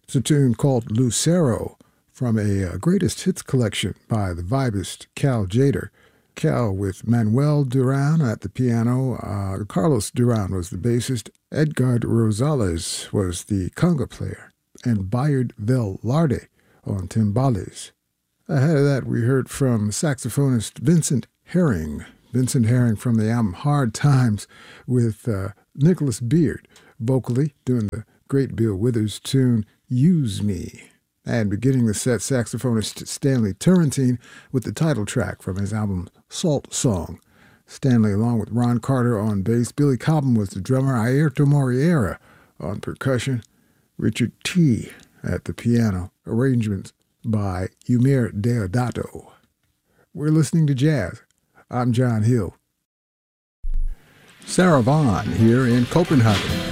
It's a tune called Lucero from a greatest hits collection by the vibist Cal Tjader. Cal with Manuel Duran at the piano. Carlos Duran was the bassist. Edgar Rosales was the conga player. And Bayard Velarde on timbales. Ahead of that, we heard from saxophonist Vincent Herring. Vincent Herring from the album Hard Times with Nicholas Beard vocally doing the great Bill Withers tune Use Me. And beginning the set, saxophonist Stanley Turrentine with the title track from his album Salt Song. Stanley along with Ron Carter on bass. Billy Cobham was the drummer. Airto Moreira on percussion. Richard T. at the piano. Arrangements by Eumir Deodato. We're listening to jazz. I'm John Hill. Sarah Vaughan here in Copenhagen.